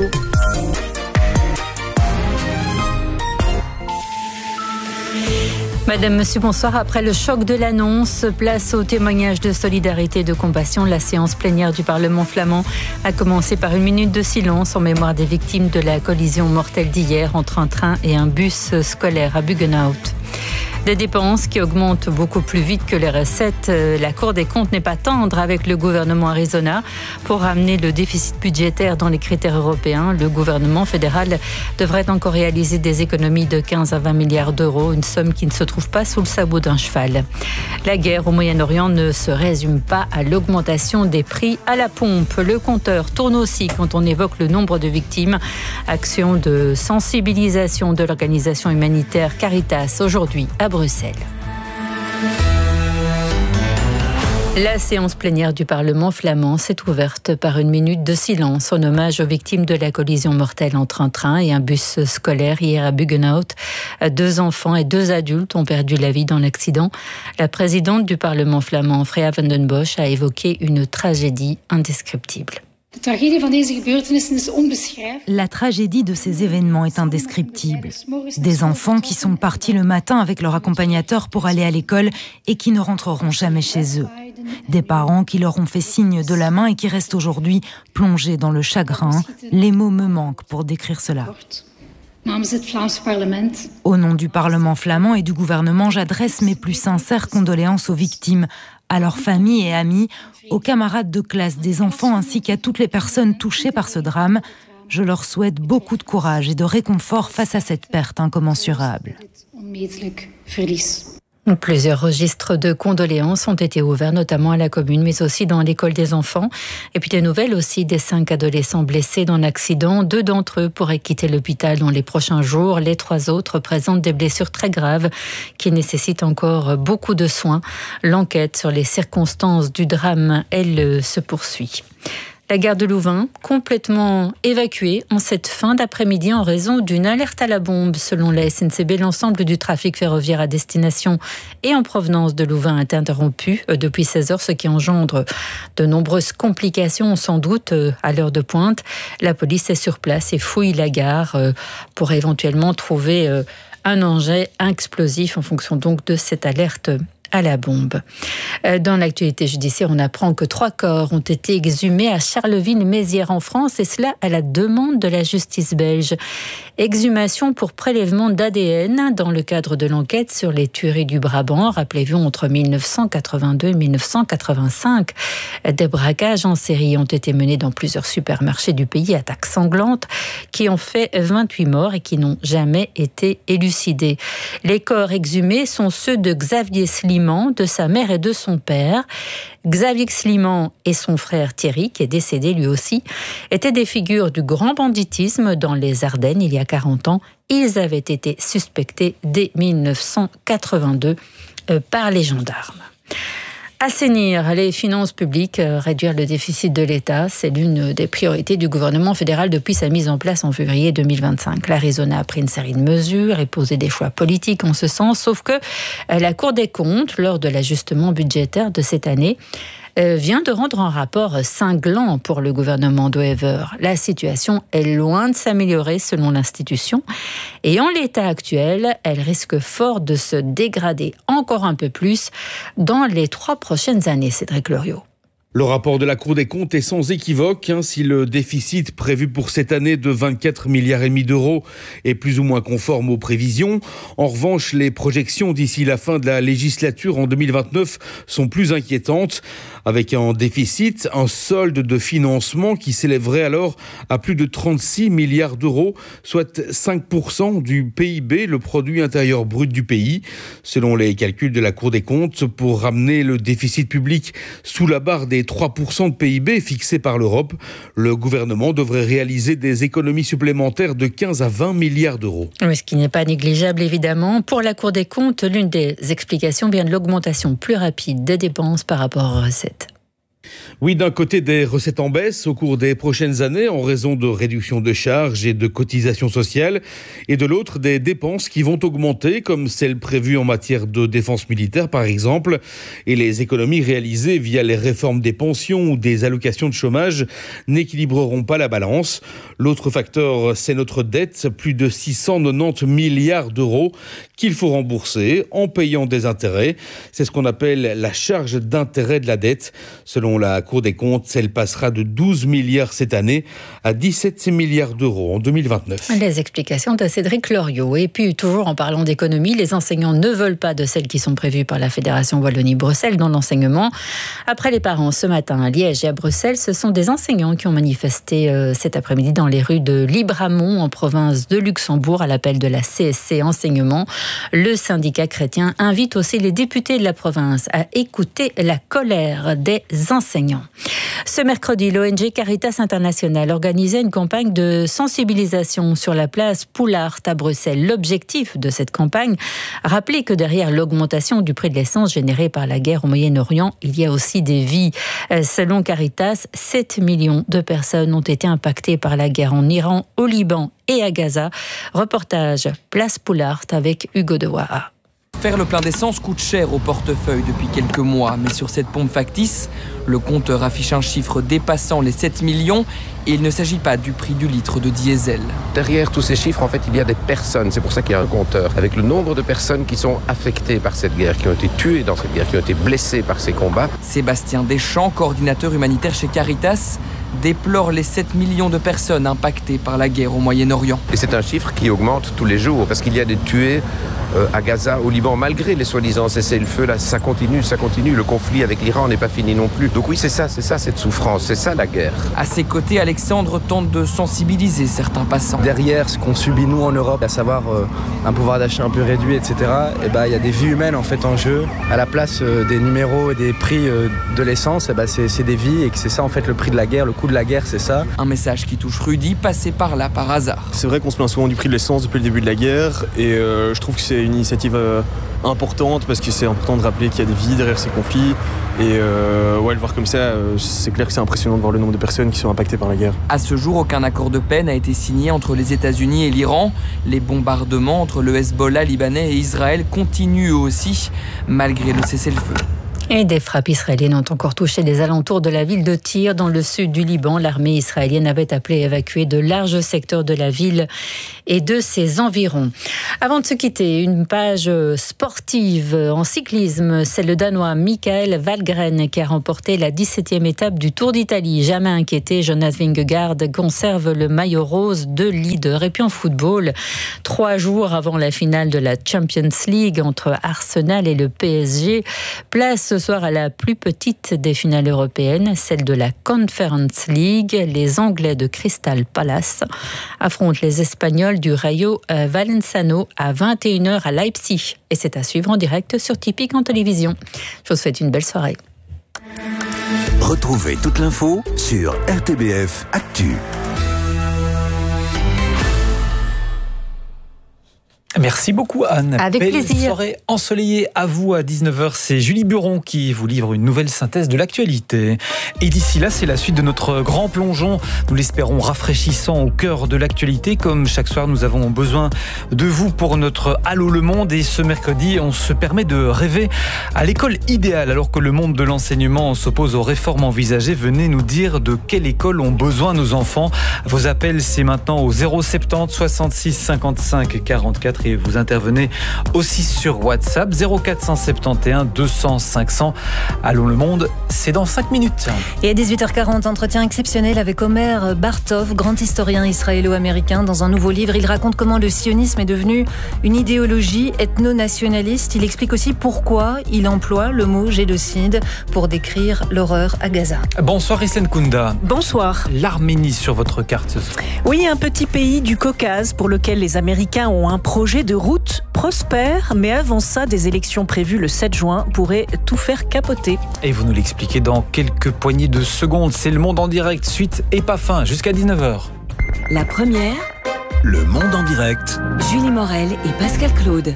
Madame, Monsieur, bonsoir. Après le choc de l'annonce, place au témoignage de solidarité et de compassion. La séance plénière du Parlement flamand a commencé par une minute de silence en mémoire des victimes de la collision mortelle d'hier entre un train et un bus scolaire à Buggenhout. Des dépenses qui augmentent beaucoup plus vite que les recettes. La Cour des comptes n'est pas tendre avec le gouvernement Arizona pour ramener le déficit budgétaire dans les critères européens. Le gouvernement fédéral devrait encore réaliser des économies de 15 à 20 milliards d'euros, une somme qui ne se trouve pas sous le sabot d'un cheval. La guerre au Moyen-Orient ne se résume pas à l'augmentation des prix à la pompe. Le compteur tourne aussi quand on évoque le nombre de victimes. Action de sensibilisation de l'organisation humanitaire Caritas aujourd'hui à Bruxelles. La séance plénière du Parlement flamand s'est ouverte par une minute de silence en hommage aux victimes de la collision mortelle entre un train et un bus scolaire hier à Buggenhout. 2 enfants et 2 adultes ont perdu la vie dans l'accident. La présidente du Parlement flamand, Freya van den Bosch, a évoqué une tragédie indescriptible. La tragédie de ces événements est indescriptible. Des enfants qui sont partis le matin avec leur accompagnateur pour aller à l'école et qui ne rentreront jamais chez eux. Des parents qui leur ont fait signe de la main et qui restent aujourd'hui plongés dans le chagrin. Les mots me manquent pour décrire cela. Au nom du Parlement flamand et du gouvernement, j'adresse mes plus sincères condoléances aux victimes, à leurs familles et amis, aux camarades de classe des enfants ainsi qu'à toutes les personnes touchées par ce drame. Je leur souhaite beaucoup de courage et de réconfort face à cette perte incommensurable. Plusieurs registres de condoléances ont été ouverts, notamment à la commune, mais aussi dans l'école des enfants. Et puis des nouvelles aussi des 5 adolescents blessés dans l'accident. 2 d'entre eux pourraient quitter l'hôpital dans les prochains jours. Les 3 autres présentent des blessures très graves qui nécessitent encore beaucoup de soins. L'enquête sur les circonstances du drame, elle se poursuit. La gare de Louvain, complètement évacuée en cette fin d'après-midi en raison d'une alerte à la bombe. Selon la SNCB, l'ensemble du trafic ferroviaire à destination et en provenance de Louvain est interrompu depuis 16h, ce qui engendre de nombreuses complications, sans doute à l'heure de pointe. La police est sur place et fouille la gare pour éventuellement trouver un engin explosif en fonction donc de cette alerte à la bombe. Dans l'actualité judiciaire, on apprend que 3 corps ont été exhumés à Charleville-Mézières en France, et cela à la demande de la justice belge. Exhumation pour prélèvement d'ADN dans le cadre de l'enquête sur les tueries du Brabant. Rappelez-vous, entre 1982 et 1985, des braquages en série ont été menés dans plusieurs supermarchés du pays, attaques sanglantes qui ont fait 28 morts et qui n'ont jamais été élucidées. Les corps exhumés sont ceux de Xavier Sliman, de sa mère et de son père. Xavier Sliman et son frère Thierry, qui est décédé lui aussi, étaient des figures du grand banditisme dans les Ardennes il y a 40 ans. Ils avaient été suspectés dès 1982 par les gendarmes. Assainir les finances publiques, réduire le déficit de l'État, c'est l'une des priorités du gouvernement fédéral depuis sa mise en place en février 2025. L'Arizona a pris une série de mesures et posé des choix politiques en ce sens, sauf que la Cour des comptes, lors de l'ajustement budgétaire de cette année, vient de rendre un rapport cinglant pour le gouvernement de Wever. La situation est loin de s'améliorer selon l'institution et en l'état actuel, elle risque fort de se dégrader encore un peu plus dans les 3 prochaines années, Cédric Loriot. Le rapport de la Cour des comptes est sans équivoque. Si le déficit prévu pour cette année de 24,5 milliards d'euros est plus ou moins conforme aux prévisions, en revanche, les projections d'ici la fin de la législature en 2029 sont plus inquiétantes. Avec un déficit, un solde de financement qui s'élèverait alors à plus de 36 milliards d'euros, soit 5% du PIB, le produit intérieur brut du pays. Selon les calculs de la Cour des comptes, pour ramener le déficit public sous la barre des 3% de PIB fixés par l'Europe, le gouvernement devrait réaliser des économies supplémentaires de 15 à 20 milliards d'euros. Oui, ce qui n'est pas négligeable évidemment. Pour la Cour des comptes, l'une des explications vient de l'augmentation plus rapide des dépenses par rapport aux recettes. Oui, d'un côté, des recettes en baisse au cours des prochaines années en raison de réduction de charges et de cotisations sociales, et de l'autre, des dépenses qui vont augmenter, comme celles prévues en matière de défense militaire, par exemple, et les économies réalisées via les réformes des pensions ou des allocations de chômage n'équilibreront pas la balance. L'autre facteur, c'est notre dette, plus de 690 milliards d'euros qu'il faut rembourser en payant des intérêts. C'est ce qu'on appelle la charge d'intérêt de la dette. Selon la Cour des comptes, elle passera de 12 milliards cette année à 17 milliards d'euros en 2029. Les explications de Cédric Loriot. Et puis, toujours en parlant d'économie, les enseignants ne veulent pas de celles qui sont prévues par la Fédération Wallonie-Bruxelles dans l'enseignement. Après les parents, ce matin à Liège et à Bruxelles, ce sont des enseignants qui ont manifesté cet après-midi dans les rues de Libramont, en province de Luxembourg, à l'appel de la CSC Enseignement. Le syndicat chrétien invite aussi les députés de la province à écouter la colère des enseignants. Ce mercredi, l'ONG Caritas International organisait une campagne de sensibilisation sur la place Poulart à Bruxelles. L'objectif de cette campagne, rappeler que derrière l'augmentation du prix de l'essence générée par la guerre au Moyen-Orient, il y a aussi des vies. Selon Caritas, 7 millions de personnes ont été impactées par la guerre en Iran, au Liban et à Gaza. Reportage Place Poulart avec Hugo Dewaha. Faire le plein d'essence coûte cher au portefeuille depuis quelques mois, mais sur cette pompe factice, le compteur affiche un chiffre dépassant les 7 millions et il ne s'agit pas du prix du litre de diesel. Derrière tous ces chiffres, en fait, il y a des personnes. C'est pour ça qu'il y a un compteur avec le nombre de personnes qui sont affectées par cette guerre, qui ont été tuées dans cette guerre, qui ont été blessées par ces combats. Sébastien Deschamps, coordinateur humanitaire chez Caritas, déplore les 7 millions de personnes impactées par la guerre au Moyen-Orient. Et c'est un chiffre qui augmente tous les jours, parce qu'il y a des tués à Gaza, au Liban, malgré les soi-disant cessez-le-feu, là, ça continue. Le conflit avec l'Iran n'est pas fini non plus. Donc oui, c'est ça cette souffrance, c'est ça la guerre. À ses côtés, Alexandre tente de sensibiliser certains passants. Derrière ce qu'on subit nous en Europe, à savoir un pouvoir d'achat un peu réduit, etc., il y a des vies humaines en fait en jeu. À la place des numéros et des prix de l'essence, c'est des vies, et que c'est ça en fait le prix de la guerre, le coût de la guerre, c'est ça. Un message qui touche Rudy, passé par là par hasard. C'est vrai qu'on se plaint souvent du prix de l'essence depuis le début de la guerre, et je trouve que c'est une initiative importante, parce que c'est important de rappeler qu'il y a des vies derrière ces conflits, et le voir comme ça, c'est clair que c'est impressionnant de voir le nombre de personnes qui sont impactées par la guerre. À ce jour, aucun accord de paix n'a été signé entre les États-Unis et l'Iran. Les bombardements entre le Hezbollah libanais et Israël continuent aussi, malgré le cessez-le-feu. Et des frappes israéliennes ont encore touché les alentours de la ville de Tyr, dans le sud du Liban. L'armée israélienne avait appelé à évacuer de larges secteurs de la ville et de ses environs. Avant de se quitter, une page sportive en cyclisme. C'est le Danois Michael Valgren qui a remporté la 17e étape du Tour d'Italie. Jamais inquiété, Jonas Vingegaard conserve le maillot rose de leader. Et puis en football, 3 jours avant la finale de la Champions League entre Arsenal et le PSG, place ce soir à la plus petite des finales européennes, celle de la Conference League. Les Anglais de Crystal Palace affrontent les Espagnols du Rayo Vallecano à 21h à Leipzig. Et c'est à suivre en direct sur Tipeee en télévision. Je vous souhaite une belle soirée. Retrouvez toute l'info sur RTBF Actu. Merci beaucoup Anne. Avec Belle plaisir. Soirée ensoleillée à vous à 19h. C'est Julie Buron qui vous livre une nouvelle synthèse de l'actualité. Et d'ici là, c'est la suite de notre grand plongeon, nous l'espérons rafraîchissant au cœur de l'actualité. Comme chaque soir, nous avons besoin de vous pour notre Allô le Monde. Et ce mercredi, on se permet de rêver à l'école idéale. Alors que le monde de l'enseignement s'oppose aux réformes envisagées, venez nous dire de quelle école ont besoin nos enfants. Vos appels, c'est maintenant au 070 66 55 44. Et vous intervenez aussi sur WhatsApp 0471 200 500. Allô le Monde, c'est dans 5 minutes. Et à 18h40, entretien exceptionnel avec Omer Bartov, grand historien israélo-américain. Dans un nouveau livre, il raconte comment le sionisme est devenu une idéologie ethno-nationaliste. Il explique aussi pourquoi il emploie le mot génocide pour décrire l'horreur à Gaza. Bonsoir Islène Kounda. Bonsoir. L'Arménie sur votre carte ce soir. Oui, un petit pays du Caucase pour lequel les Américains ont un projet de route prospère, mais avant ça, des élections prévues le 7 juin pourraient tout faire capoter. Et vous nous l'expliquez dans quelques poignées de secondes. C'est Le Monde en direct, suite et pas fin, jusqu'à 19h. La première, Le Monde en direct. Julie Morel et Pascal Claude.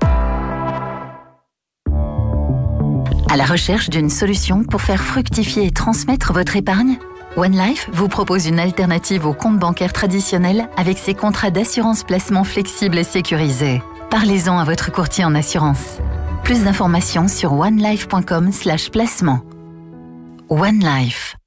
À la recherche d'une solution pour faire fructifier et transmettre votre épargne ? OneLife vous propose une alternative aux comptes bancaires traditionnels avec ses contrats d'assurance placement flexibles et sécurisés. Parlez-en à votre courtier en assurance. Plus d'informations sur onelife.com/placement. OneLife.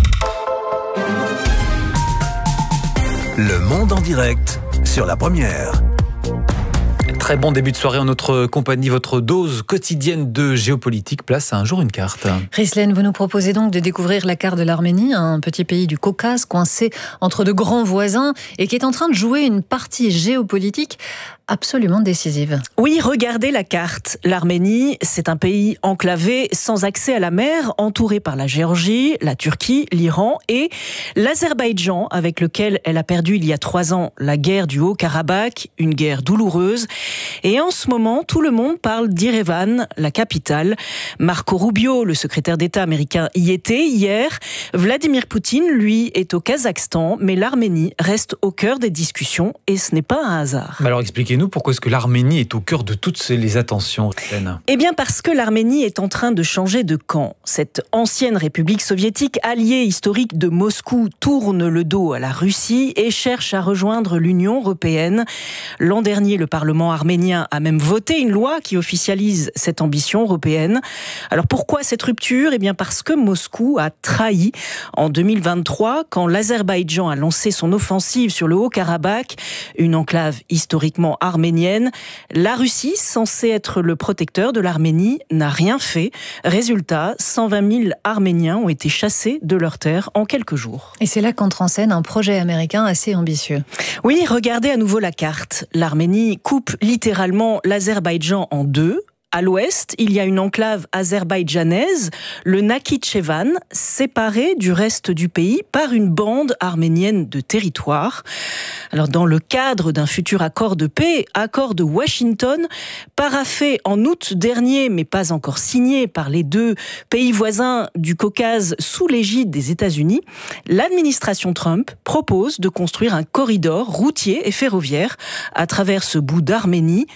Le Monde en direct sur la première. Très bon début de soirée en notre compagnie, votre dose quotidienne de géopolitique. Place à Un jour une carte. Rislaine, vous nous proposez donc de découvrir la carte de l'Arménie, un petit pays du Caucase coincé entre de grands voisins et qui est en train de jouer une partie géopolitique absolument décisive. Oui, regardez la carte. L'Arménie, c'est un pays enclavé, sans accès à la mer, entouré par la Géorgie, la Turquie, l'Iran et l'Azerbaïdjan, avec lequel elle a perdu il y a 3 ans la guerre du Haut-Karabakh, une guerre douloureuse. Et en ce moment, tout le monde parle d'Erevan, la capitale. Marco Rubio, le secrétaire d'État américain, y était hier. Vladimir Poutine, lui, est au Kazakhstan, mais l'Arménie reste au cœur des discussions et ce n'est pas un hasard. Alors expliquez-nous pourquoi est-ce que l'Arménie est au cœur de toutes les attentions, Hélène ? Eh bien parce que l'Arménie est en train de changer de camp. Cette ancienne république soviétique, alliée historique de Moscou, tourne le dos à la Russie et cherche à rejoindre l'Union européenne. L'an dernier, le Parlement arménien arménien a même voté une loi qui officialise cette ambition européenne. Alors pourquoi cette rupture ? Eh bien parce que Moscou a trahi en 2023 quand l'Azerbaïdjan a lancé son offensive sur le Haut-Karabakh, une enclave historiquement arménienne. La Russie, censée être le protecteur de l'Arménie, n'a rien fait. Résultat, 120 000 Arméniens ont été chassés de leurs terres en quelques jours. Et c'est là qu'entre en scène un projet américain assez ambitieux. Oui, regardez à nouveau la carte. L'Arménie coupe littéralement l'Azerbaïdjan en deux. À l'ouest, il y a une enclave azerbaïdjanaise, le Nakhichevan, séparé du reste du pays par une bande arménienne de territoire. Alors, dans le cadre d'un futur accord de paix, accord de Washington, paraphé en août dernier, mais pas encore signé par les deux pays voisins du Caucase sous l'égide des États-Unis, l'administration Trump propose de construire un corridor routier et ferroviaire à travers ce bout d'Arménie.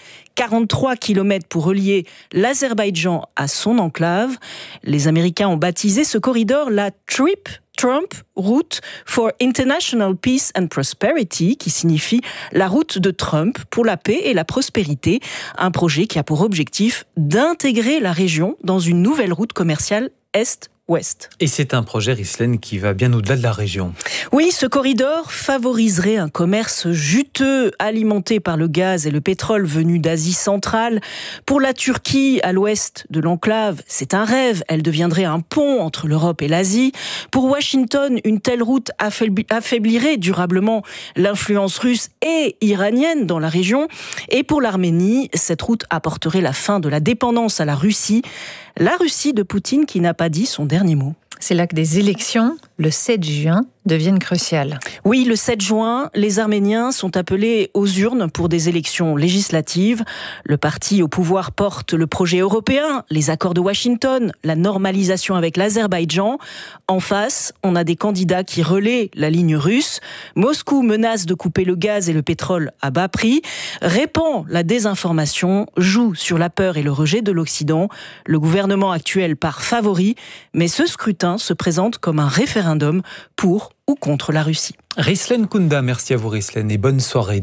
43 km pour relier l'Azerbaïdjan à son enclave. Les Américains ont baptisé ce corridor la Trump Route for International Peace and Prosperity, qui signifie la route de Trump pour la paix et la prospérité. Un projet qui a pour objectif d'intégrer la région dans une nouvelle route commerciale Est-Ouest. Et c'est un projet, Ghislaine, qui va bien au-delà de la région. Oui, ce corridor favoriserait un commerce juteux alimenté par le gaz et le pétrole venus d'Asie centrale. Pour la Turquie, à l'ouest de l'enclave, c'est un rêve. Elle deviendrait un pont entre l'Europe et l'Asie. Pour Washington, une telle route affaiblirait durablement l'influence russe et iranienne dans la région. Et pour l'Arménie, cette route apporterait la fin de la dépendance à la Russie. La Russie de Poutine qui n'a pas dit son dernier mot. C'est là que des élections, le 7 juin, deviennent cruciales. Oui, le 7 juin, les Arméniens sont appelés aux urnes pour des élections législatives. Le parti au pouvoir porte le projet européen, les accords de Washington, la normalisation avec l'Azerbaïdjan. En face, on a des candidats qui relaient la ligne russe. Moscou menace de couper le gaz et le pétrole à bas prix, répand la désinformation, joue sur la peur et le rejet de l'Occident. Le gouvernement actuel part favori, mais ce scrutin se présente comme un référendum pour ou contre la Russie. Ghislaine Kounda, merci à vous Ghislaine et bonne soirée.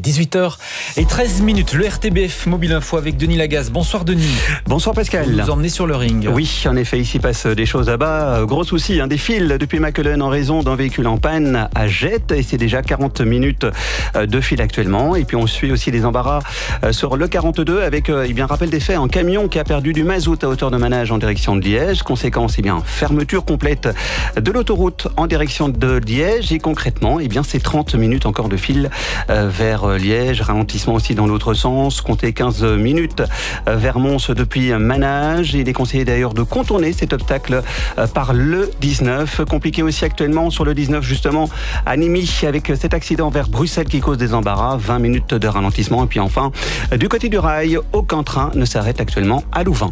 18h13, le RTBF Mobile Info avec Denis Lagasse. Bonsoir Denis. Bonsoir Pascal. Vous nous emmenez sur le ring. Oui, en effet, ici passe des choses à bas. Gros souci, des fils depuis Mackelen en raison d'un véhicule en panne à Jette et c'est déjà 40 minutes de fil actuellement. Et puis on suit aussi des embarras sur le 42 avec rappel des faits, un camion qui a perdu du mazout à hauteur de Manage en direction de Liège. Conséquence, fermeture complète de l'autoroute en direction de Liège et concrètement, c'est 30 minutes encore de fil vers Liège, ralentissement aussi dans l'autre sens, comptez 15 minutes vers Mons depuis Manage. Il est conseillé d'ailleurs de contourner cet obstacle par le 19. Compliqué aussi actuellement sur le 19 justement à Nîmes avec cet accident vers Bruxelles qui cause des embarras, 20 minutes de ralentissement. Et puis enfin, du côté du rail, aucun train ne s'arrête actuellement à Louvain.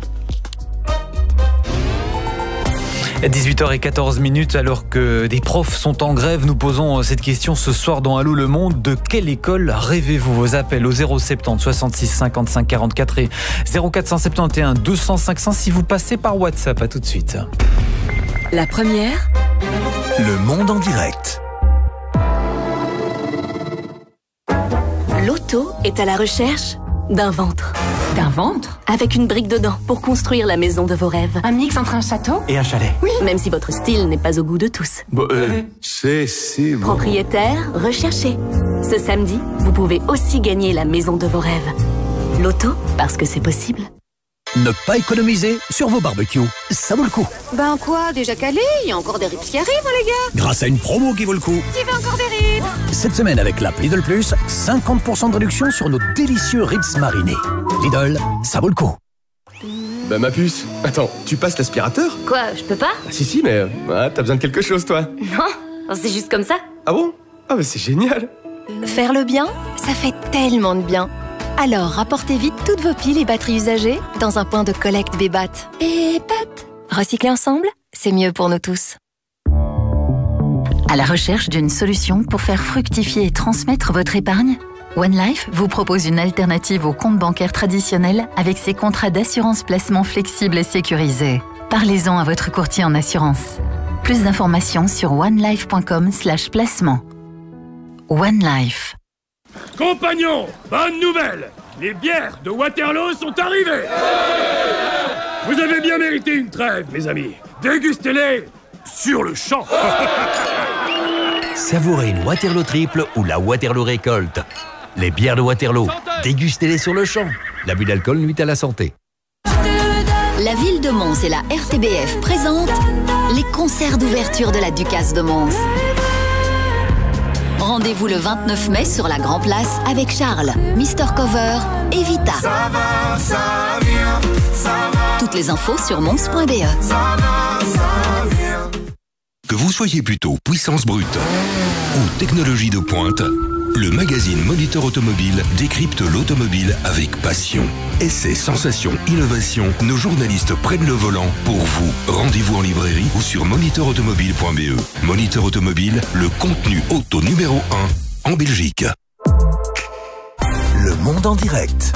18h14 alors que des profs sont en grève. Nous posons cette question ce soir dans Allô le Monde. De quelle école rêvez-vous? Vos appels au 070 66 55 44 et 0471 205 500 si vous passez par WhatsApp. À tout de suite. La première. Le Monde en direct. Loto est à la recherche d'un ventre. D'un ventre? Avec une brique dedans pour construire la maison de vos rêves. Un mix entre un château et un chalet. Oui, même si votre style n'est pas au goût de tous. C'est si bon. Propriétaire, recherché. Ce samedi, vous pouvez aussi gagner la maison de vos rêves. Loto, parce que c'est possible. Ne pas économiser sur vos barbecues, ça vaut le coup. Ben quoi, déjà calé? Il y a encore des ribs qui arrivent, les gars. Grâce à une promo qui vaut le coup. Qui veut encore des ribs? Cette semaine avec l'app Lidl Plus, 50% de réduction sur nos délicieux ribs marinés. Lidl, ça vaut le coup. Bah ma puce, attends, tu passes l'aspirateur? Quoi, je peux pas? Si, mais t'as besoin de quelque chose, toi. Non, c'est juste comme ça. Ah bon? Ah bah c'est génial. Faire le bien, ça fait tellement de bien. Alors, rapportez vite toutes vos piles et batteries usagées dans un point de collecte Bébat. Bébat. Recycler ensemble, c'est mieux pour nous tous. À la recherche d'une solution pour faire fructifier et transmettre votre épargne? OneLife vous propose une alternative au compte bancaire traditionnel avec ses contrats d'assurance placement flexibles et sécurisés. Parlez-en à votre courtier en assurance. Plus d'informations sur onelife.com/placement. OneLife. Compagnons, bonne nouvelle! Les bières de Waterloo sont arrivées! Vous avez bien mérité une trêve, mes amis. Dégustez-les sur le champ. Savourez une Waterloo triple ou la Waterloo récolte. Les bières de Waterloo, dégustez-les sur le champ. L'abus d'alcool nuit à la santé. La ville de Mons et la RTBF présentent les concerts d'ouverture de la Ducasse de Mons. Rendez-vous le 29 mai sur la Grand Place avec Charles, Mr Cover et Vita. Toutes les infos sur mons.be. Que vous soyez plutôt puissance brute ou technologie de pointe, le magazine Moniteur Automobile décrypte l'automobile avec passion. Essais, sensations, innovations, nos journalistes prennent le volant pour vous. Rendez-vous en librairie ou sur moniteurautomobile.be. Moniteur Automobile, le contenu auto numéro 1 en Belgique. Le monde en direct.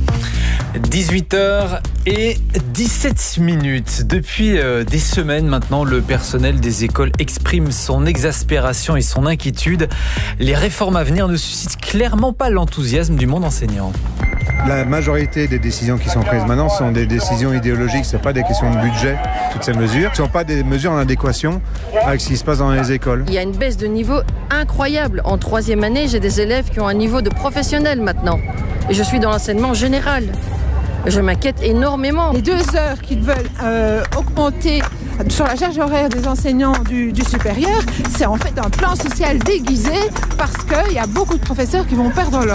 18h17. Depuis des semaines maintenant, le personnel des écoles exprime son exaspération et son inquiétude. Les réformes à venir ne suscitent clairement pas l'enthousiasme du monde enseignant. La majorité des décisions qui sont prises maintenant sont des décisions idéologiques, ce ne sont pas des questions de budget. Toutes ces mesures ne sont pas des mesures en adéquation avec ce qui se passe dans les écoles. Il y a une baisse de niveau incroyable. En 3e année, j'ai des élèves qui ont un niveau de professionnel maintenant. Et je suis dans l'enseignement général. Je m'inquiète énormément. Les 2 heures qu'ils veulent augmenter sur la charge horaire des enseignants du supérieur, c'est en fait un plan social déguisé parce qu'il y a beaucoup de professeurs qui vont perdre leur